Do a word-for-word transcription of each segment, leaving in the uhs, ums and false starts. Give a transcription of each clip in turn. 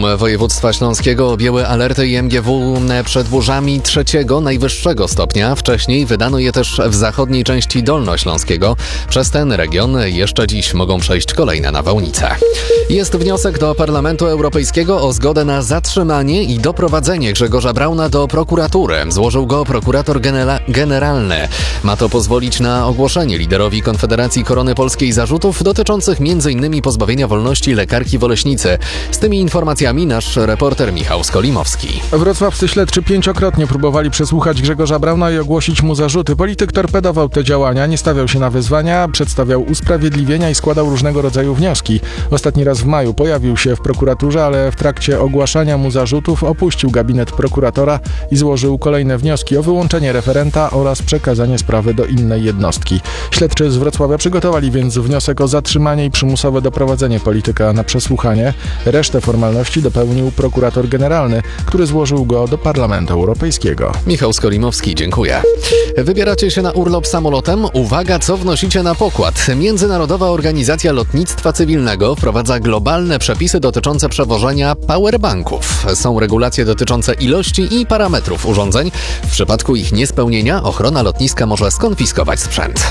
Centrum Województwa Śląskiego objęły alerty I M G W przed burzami trzeciego, najwyższego stopnia. Wcześniej wydano je też w zachodniej części Dolnośląskiego. Przez ten region jeszcze dziś mogą przejść kolejne nawałnice. Jest wniosek do Parlamentu Europejskiego o zgodę na zatrzymanie i doprowadzenie Grzegorza Brauna do prokuratury. Złożył go prokurator genera- generalny. Ma to pozwolić na ogłoszenie liderowi Konfederacji Korony Polskiej zarzutów dotyczących między innymi pozbawienia wolności lekarki w Oleśnicy. Z tymi informacjami nasz reporter Michał Skolimowski. Wrocławscy śledczy pięciokrotnie próbowali przesłuchać Grzegorza Brauna i ogłosić mu zarzuty. Polityk torpedował te działania, nie stawiał się na wyzwania, przedstawiał usprawiedliwienia i składał różnego rodzaju wnioski. Ostatni raz w maju pojawił się w prokuraturze, ale w trakcie ogłaszania mu zarzutów opuścił gabinet prokuratora i złożył kolejne wnioski o wyłączenie referenta oraz przekazanie sprawy do innej jednostki. Śledczy z Wrocławia przygotowali więc wniosek o zatrzymanie i przymusowe doprowadzenie polityka na przesłuchanie. Resztę formalności dopełnił prokurator generalny, który złożył go do Parlamentu Europejskiego. Michał Skolimowski, dziękuję. Wybieracie się na urlop samolotem? Uwaga, co wnosicie na pokład. Międzynarodowa Organizacja Lotnictwa Cywilnego wprowadza globalne przepisy dotyczące przewożenia powerbanków. Są regulacje dotyczące ilości i parametrów urządzeń. W przypadku ich niespełnienia ochrona lotniska może skonfiskować sprzęt.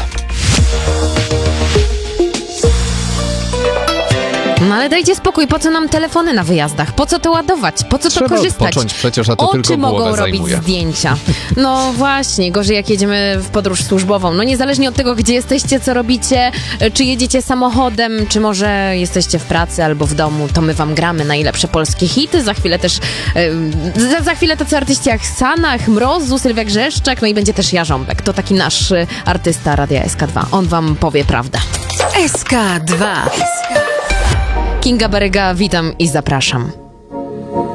No ale dajcie spokój, po co nam telefony na wyjazdach? Po co to ładować? Po co Trzeba to korzystać? odpocząć przecież, a to Oczy tylko mogą głowę robić zajmuje. zdjęcia. No właśnie, gorzej jak jedziemy w podróż służbową. No niezależnie od tego, gdzie jesteście, co robicie, czy jedziecie samochodem, czy może jesteście w pracy albo w domu, to my wam gramy najlepsze polskie hity. Za chwilę też, yy, za, za chwilę tacy artyści jak Sanach, Mrozu, Sylwia Grzeszczak, no i będzie też Jarząbek. To taki nasz y, artysta Radia S K dwa. On wam powie prawdę. S K dwa. Kinga Baryga, witam i zapraszam.